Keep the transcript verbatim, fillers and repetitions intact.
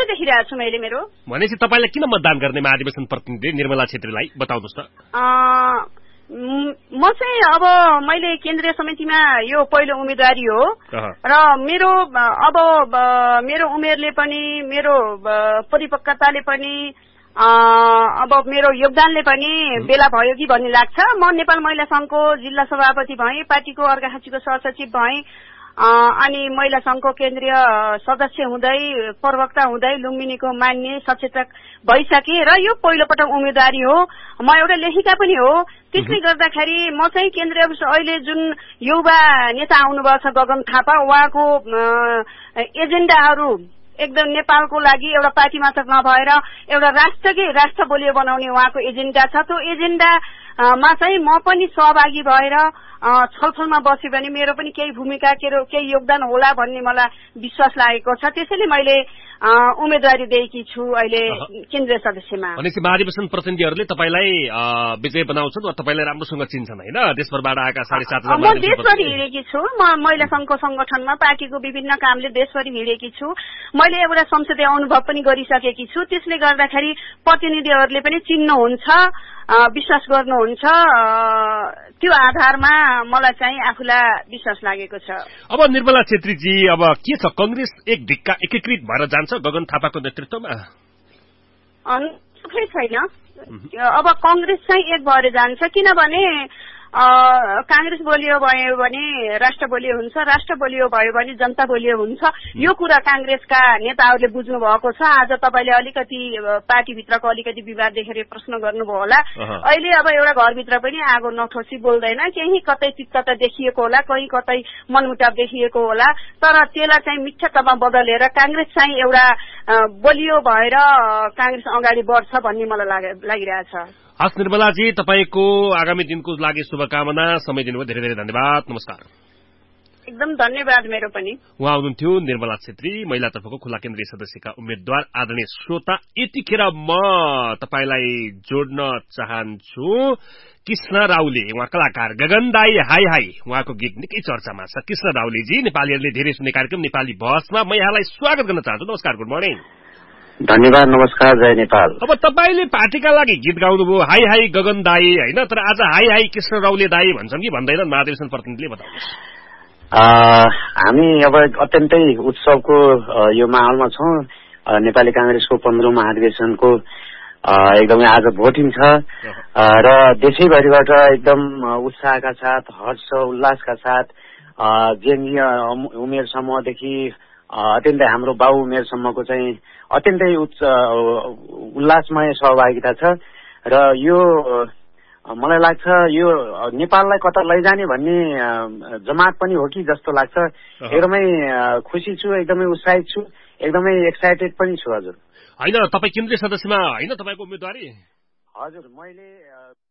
देखिरहेको छु मैले मेरो। भनेपछि तपाईँलाई किन मतदान गर्ने महाधिवेशन प्रतिनिधि निर्मला छेत्रीलाई बताउनुहोस् त। म चाहिँ अब मैले केन्द्रीय समितिमा यो पहिलो उम्मेदवारी हो र मेरो अब मेरो उमेरले पनि मेरो परिपक्वताले पनि अब मेरो योगदानले पनि बेला भयो कि भन्ने लाग्छ। म नेपाल महिला संघको जिल्ला सभापति भएँ, पार्टीको अर्घाखाँचीको सहसचिव भएँ, अनि महिला संघको केन्द्रीय सदस्य हुँदै प्रवक्ता हुँदै लुम्बिनीको मान्य सचेतक भइसके र यो पहिलो पटक उम्मेदवारी हो। म एउटा लेखिका पनि हो। त्यसले गर्दाखेरि म चाहिँ केन्द्रीय अहिले जुन युवा नेता आउनुभएको छ गगन थापा, उहाँको एजेन्डाहरू एकदम नेपालको लागि एउटा पार्टी मात्र नभएर एउटा राष्ट्रकै राष्ट्र बलियो बनाउने उहाँको एजेन्डा छ। त्यो एजेन्डामा चाहिँ म पनि सहभागी भएर छलफलमा बस्यो भने मेरो पनि केही भूमिका केही योगदान होला भन्ने मलाई विश्वास लागेको छ। त्यसैले मैले उम्मेदवारी दिएकी छु अहिले केन्द्रीय सदस्यमा। भनेपछि महाधिवेशन प्रतिनिधिहरूले तपाईँलाई विजय बनाउँछन् वा तपाईँलाई राम्रोसँग चिन्छन् होइन? देशभरबाट आएका साढे सात हजार म देशभरि हिँडेकी छु। म महिला संघको संगठनमा पार्टीको विभिन्न कामले देशभरि हिँडेकी छु। मैले एउटा संसदीय अनुभव पनि गरिसकेकी छु। त्यसले गर्दाखेरि प्रतिनिधिहरूले पनि चिन्नुहुन्छ, विश्वास गर्नुहुन्छ। त्यो आधारमा मलाई चाहिँ आफूलाई विश्वास लागेको छ। अब निर्मला छेत्रीजी, अब के छ, कंग्रेस एक ढिक्का एकीकृत भएर जान्छ गगन थापाको नेतृत्वमा? सुखै छैन। अब कंग्रेस चाहिँ एक भएर जान्छ, किनभने कांग्रेस बलियो भयो भने राष्ट्र बलियो हुन्छ, राष्ट्र बलियो भयो भने जनता बलियो हुन्छ। यो कुरा कांग्रेसका नेताहरूले बुझ्नु भएको छ। आज तपाईले अलिकति पार्टीभित्रको अलिकति विवाद देखेर प्रश्न गर्नुभयो होला। अहिले अब एउटा घरभित्र पनि आगो नठोसी बोल्दैन, केही कतै तिक्तता देखिएको होला, कहीँ कतै मनमुटाव देखिएको होला, तर त्यसलाई चाहिँ मिठ्यातमा बदलेर कांग्रेस चाहिँ एउटा बलियो भएर कांग्रेस अगाडि बढ्छ भन्ने मलाई लागिरहेछ। हस् निर्मलाजी, तपाईको आगामी दिनको लागि शुभकामना। समय दिनुभयो, धेरै धेरै धन्यवाद। नमस्कार। एकदम धन्यवाद मेरो पनि। उहाँ हुनुहुन्थ्यो निर्मला छेत्री, महिलातर्फको खुला केन्द्रीय सदस्यका उम्मेद्वार। आदरणीय श्रोता, यतिखेर म तपाईलाई जोड्न चाहन्छु कृष्ण राउले, उहाँ कलाकार गगन दाई हाई हाई, उहाँको गीत निकै चर्चामा छ। कृष्ण राउलेजी, नेपालीहरूले धेरै सुन्ने कार्यक्रम नेपाली बहसमा म यहाँलाई स्वागत गर्न चाहन्छु। नमस्कार, गुड मर्निङ। धन्यवाद, नमस्कार, जय नेपाल। अब तपाईले पार्टीका लागि गीत गाउनुभयो हाई हाई गगन दाई होइन, तर आज हाई हाई कृष्ण राउले दाई भन्छन् कि भन्दैनन् महाधिवेशन प्रतिनिधिले, बताउनुहोस्। हामी अब अत्यन्तै उत्सवको यो माहौलमा छौं। नेपाली कांग्रेसको पन्ध्रौं महाधिवेशनको एकदमै आज भोटिङ छ र देशैभरिबाट एकदम उत्साहका साथ, हर्ष उल्लासका साथ जेन्जी उमेर समूहदेखि अत्यन्तै हाम्रो बाउ उमेरसम्मको चाहिँ अत्यन्तै उच्च उल्लासमय सहभागिता छ र यो मलाई लाग्छ यो नेपाललाई कता लैजाने भन्ने जमात पनि हो कि जस्तो लाग्छ। एकदमै खुसी छु, एकदमै उत्साहित छु, एकदमै एक्साइटेड पनि छु। हजुर होइन, तपाईँ केन्द्रीय सदस्यमा होइन, तपाईँको उम्मेदवारी? हजुर, मैले